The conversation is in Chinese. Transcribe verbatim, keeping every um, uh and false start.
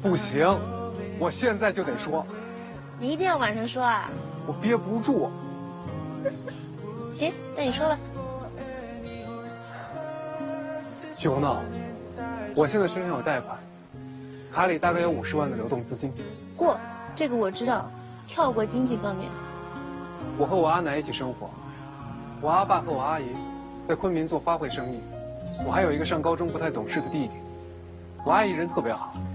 不行，我现在就得说。 你一定要晚上说啊？ 我憋不住。 行，那你说吧。 许红闹，我现在身上有贷款，卡里大概有五十万的流动资金。 过，这个我知道，跳过经济方面。 我和我阿奶一起生活，我阿爸和我阿姨在昆明做花卉生意，我还有一个上高中不太懂事的弟弟。我阿姨人特别好，